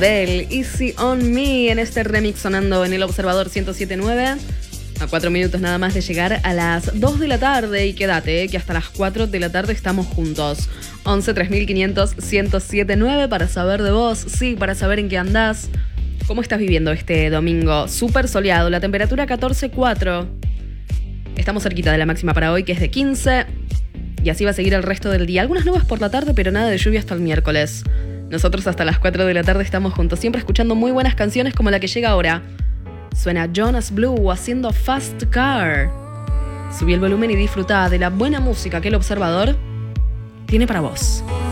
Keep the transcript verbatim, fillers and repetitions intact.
Adele, Easy on Me, en este remix sonando en El Observador ciento siete punto nueve. A cuatro minutos nada más de llegar a las dos de la tarde. Y quédate, eh, que hasta las cuatro de la tarde estamos juntos. once tres mil quinientos ciento siete punto nueve para saber de vos, sí, para saber en qué andás. ¿Cómo estás viviendo este domingo? Súper soleado, la temperatura catorce coma cuatro. Estamos cerquita de la máxima para hoy, que es de quince. Y así va a seguir el resto del día. Algunas nubes por la tarde, pero nada de lluvia hasta el miércoles. Nosotros hasta las cuatro de la tarde estamos juntos, siempre escuchando muy buenas canciones como la que llega ahora. Suena Jonas Blue haciendo Fast Car. Subí el volumen y disfrutá de la buena música que El Observador tiene para vos.